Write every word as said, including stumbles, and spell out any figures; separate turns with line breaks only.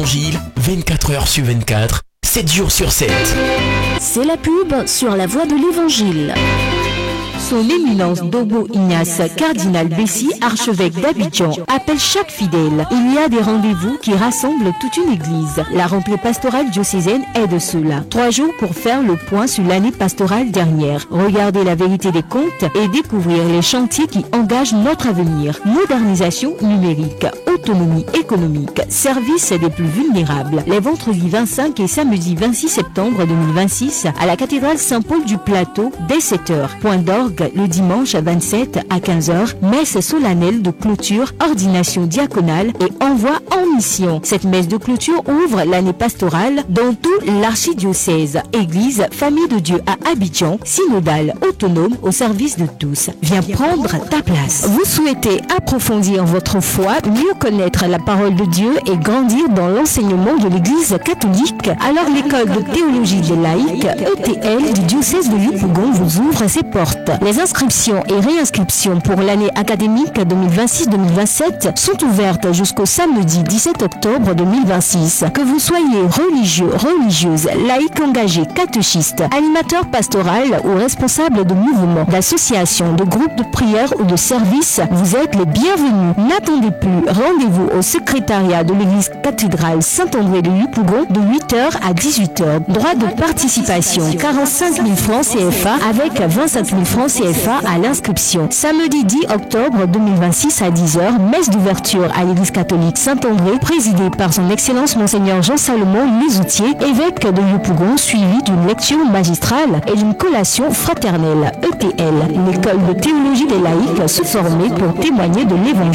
l'Évangile, vingt-quatre heures sur vingt-quatre, sept jours sur sept.
C'est la pub sur la voie de l'Évangile. Son éminence Dogo Ignace, cardinal Bessi, archevêque d'Abidjan, appelle chaque fidèle. Il y a des rendez-vous qui rassemblent toute une église. La rentrée pastorale diocésaine est de cela. Trois jours pour faire le point sur l'année pastorale dernière, regarder la vérité des comptes et découvrir les chantiers qui engagent notre avenir. Modernisation numérique, autonomie économique, service des plus vulnérables. Les vendredis vingt-cinq et samedi vingt-six septembre deux mille vingt-six à la cathédrale Saint-Paul du Plateau dès sept heures. Point d'orgue le dimanche vingt-sept à quinze heures, messe solennelle de clôture, ordination diaconale et envoi en mission. Cette messe de clôture ouvre l'année pastorale dans tout l'archidiocèse. Église, famille de Dieu à Abidjan, synodale, autonome au service de tous. Viens prendre ta place. Vous souhaitez approfondir votre foi, mieux connaître la parole de Dieu et grandir dans l'enseignement de l'Église catholique? Alors l'école de théologie des laïcs, E T L du diocèse de Yopougon vous ouvre ses portes. Les inscriptions et réinscriptions pour l'année académique deux mille vingt-six deux mille vingt-sept sont ouvertes jusqu'au samedi dix-sept octobre deux mille vingt-six. Que vous soyez religieux, religieuse, laïque engagé, catéchiste, animateur pastoral ou responsable de mouvements, d'associations, de groupes de prière ou de services, vous êtes les bienvenus. N'attendez plus, rendez-vous au secrétariat de l'église cathédrale Saint-André de Yopougon de huit heures à dix-huit heures. Droit de participation, quarante-cinq mille francs C F A avec vingt-cinq mille francs C F A à l'inscription. Samedi dix octobre deux mille vingt-six à dix heures, messe d'ouverture à l'église catholique Saint-André, présidée par son excellence Monseigneur Jean-Salomon Lesoutier, évêque de Yopougon, suivi d'une lecture magistrale et d'une collation fraternelle. E T L, l'école de théologie des laïcs, se former pour témoigner de l'évangile.